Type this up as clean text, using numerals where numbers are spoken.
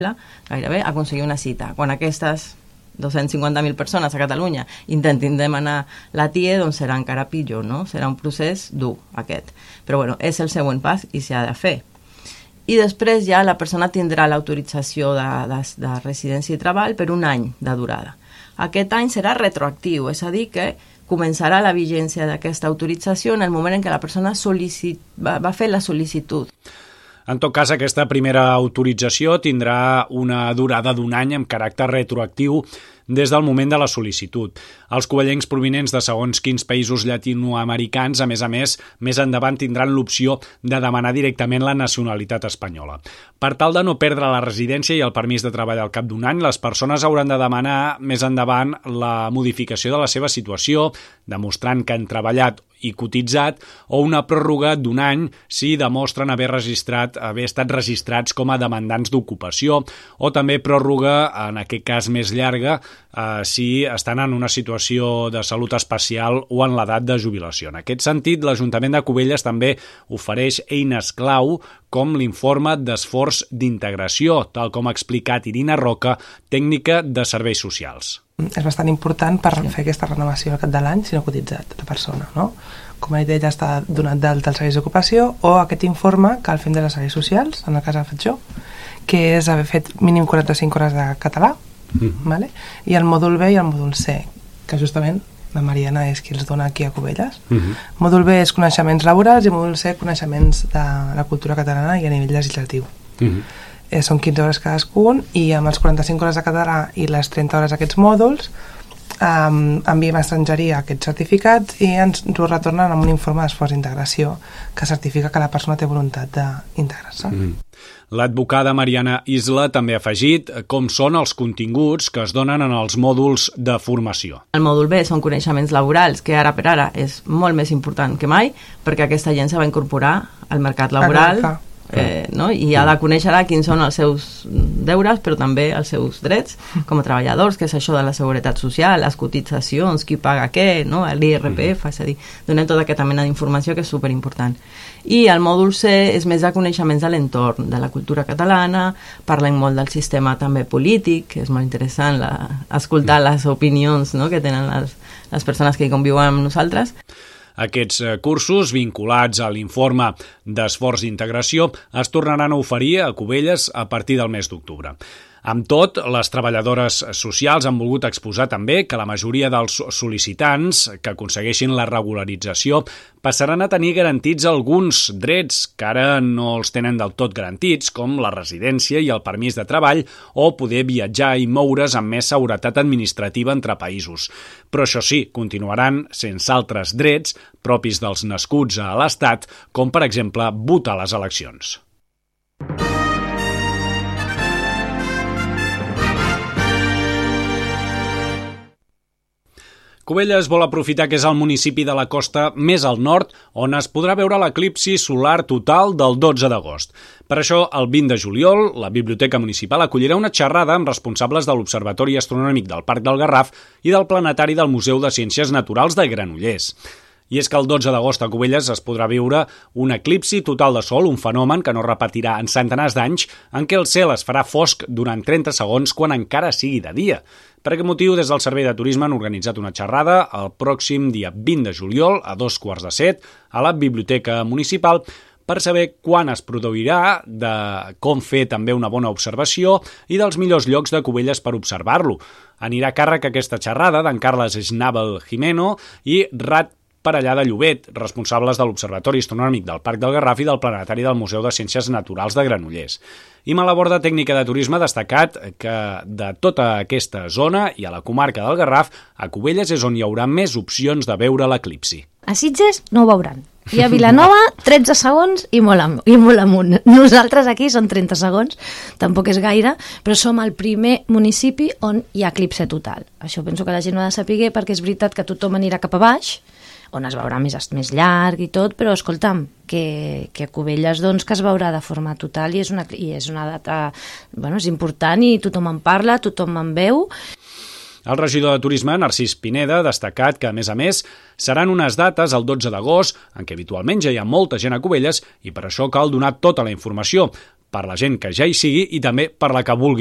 gairebé aconseguir una cita. Quan aquestes 250.000 persones a Catalunya intentin demanar la TIE, doncs serà encara pitjor, no? Serà un procés dur, aquest. Però bueno, és el següent pas i s'ha de fer. I després ja la persona tindrà l'autorització de residència i treball per un any de durada. Aquest any serà retroactiu, és a dir, que començarà la vigència d'aquesta autorització en el moment en què la persona va fer la sol·licitud. En tot cas, aquesta primera autorització tindrà una durada d'un any amb caràcter retroactiu des del moment de la sol·licitud. Els covellencs provinents de segons quins països llatinoamericans, a més, més endavant tindran l'opció de demanar directament la nacionalitat espanyola. Per tal de no perdre la residència i el permís de treball al cap d'un any, les persones hauran de demanar més endavant la modificació de la seva situació, demostrant que han treballat i cotitzat, o una pròrroga d'un any si demostren haver estat registrats com a demandants d'ocupació, o també pròrroga, en aquest cas més llarga, si estan en una situació de salut especial o en l'edat de jubilació. En aquest sentit, l'Ajuntament de Cubelles també ofereix eines clau com l'informe d'esforç d'integració, tal com ha explicat Irina Roca, tècnica de serveis socials. És bastant important per fer aquesta renovació al cap de l'any si no ha cotitzat la persona, no? Com ha dit ella, està donat d'alta als serveis d'ocupació, o aquest informe que el fem des dels serveis socials, en el cas que faig jo, que és haver fet mínim 45 hores de català, vale? I el mòdul B i el mòdul C, que justament la Mariana és qui els dona aquí a Cubelles. Mòdul B és coneixements laborals i mòdul C coneixements de la cultura catalana i a nivell legislatiu. Són 15 hores cadascun, i amb els 45 hores de català i les 30 hores d'aquests mòduls enviem a estrangeria aquests certificats i ens ho retornen amb un informe d'esforç d'integració que certifica que la persona té voluntat d'integrar-se. L'advocada Mariana Isla també ha afegit com són els continguts que es donen en els mòduls de formació. El mòdul B són coneixements laborals, que ara per ara és molt més important que mai, perquè aquesta gent se va incorporar al mercat laboral, no? I ha de conèixer quins són els seus deures, però també els seus drets com a treballadors, que és això de la seguretat social, les cotitzacions, qui paga què, no? L'IRPF, és a dir, donem tota aquesta mena d'informació que és superimportant. I el mòdul C és més de coneixements de l'entorn, de la cultura catalana, parlem molt del sistema també polític, que és molt interessant escoltar les opinions, no? Que tenen les persones que hi conviuen amb nosaltres. Aquests cursos, vinculats a l'informe d'esforç d'integració, es tornaran a oferir a Cubelles a partir del mes d'octubre. Amb tot, les treballadores socials han volgut exposar també que la majoria dels sol·licitants que aconsegueixin la regularització passaran a tenir garantits alguns drets que ara no els tenen del tot garantits, com la residència i el permís de treball o poder viatjar i moure's amb més seguretat administrativa entre països. Però això sí, continuaran sense altres drets propis dels nascuts a l'Estat, com per exemple votar a les eleccions. Cubelles vol aprofitar que és el municipi de la costa més al nord on es podrà veure l'eclipsi solar total del 12 d'agost. Per això, el 20 de juliol, la Biblioteca Municipal acollirà una xerrada amb responsables de l'Observatori Astronòmic del Parc del Garraf i del Planetari del Museu de Ciències Naturals de Granollers. I és que el 12 d'agost a Cubelles es podrà veure un eclipsi total de sol, un fenomen que no repetirà en centenars d'anys, en què el cel es farà fosc durant 30 segons quan encara sigui de dia. Per aquest motiu, des del Servei de Turisme han organitzat una xerrada el pròxim dia 20 de juliol a 6:15 a la Biblioteca Municipal per saber quan es produirà, de com fer també una bona observació i dels millors llocs de Cubelles per observar-lo. Anirà a càrrec aquesta xerrada d'en Carles Schnabel Jimeno i Rat Parellà de Llobet, responsables de l'Observatori Astronòmic del Parc del Garraf i del Planetari del Museu de Ciències Naturals de Granollers. I Malaborda, tècnica de turisme, ha destacat que de tota aquesta zona i a la comarca del Garraf, a Cubelles és on hi haurà més opcions de veure l'eclipsi. A Sitges no ho veuran. I a Vilanova, 13 segons i molt amunt. Nosaltres aquí són 30 segons, tampoc és gaire, però som el primer municipi on hi ha eclipse total. Això penso que la gent ho ha de saber, perquè és veritat que tothom anirà cap a baix, on es veurà més llarg i tot, però escolta'm, que a Cubelles doncs, que es veurà de forma total i és una data, bueno, és important i tothom en parla, tothom en veu. El regidor de Turisme, Narcís Pineda, ha destacat que, a més, seran unes dates el 12 d'agost, en què habitualment ja hi ha molta gent a Cubelles i per això cal donar tota la informació. per la gent que ja hi sigui i també per la que vulgui